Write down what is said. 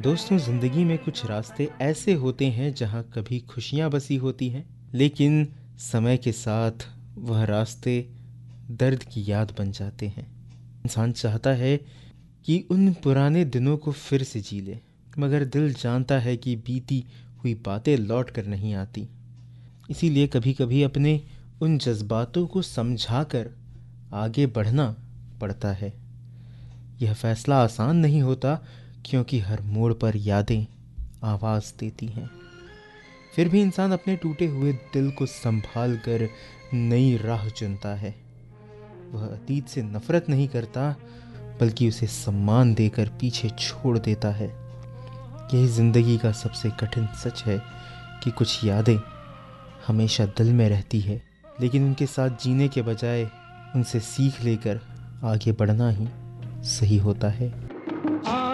दोस्तों, ज़िंदगी में कुछ रास्ते ऐसे होते हैं जहाँ कभी खुशियाँ बसी होती हैं, लेकिन समय के साथ वह रास्ते दर्द की याद बन जाते हैं। इंसान चाहता है कि उन पुराने दिनों को फिर से जी ले, मगर दिल जानता है कि बीती हुई बातें लौट कर नहीं आती। इसीलिए कभी कभी अपने उन जज्बातों को समझा कर आगे बढ़ना पड़ता है। यह फैसला आसान नहीं होता, क्योंकि हर मोड़ पर यादें आवाज़ देती हैं। फिर भी इंसान अपने टूटे हुए दिल को संभाल कर नई राह चुनता है। वह अतीत से नफरत नहीं करता, बल्कि उसे सम्मान देकर पीछे छोड़ देता है। यही जिंदगी का सबसे कठिन सच है कि कुछ यादें हमेशा दिल में रहती है, लेकिन उनके साथ जीने के बजाय उनसे सीख लेकर आगे बढ़ना ही सही होता है।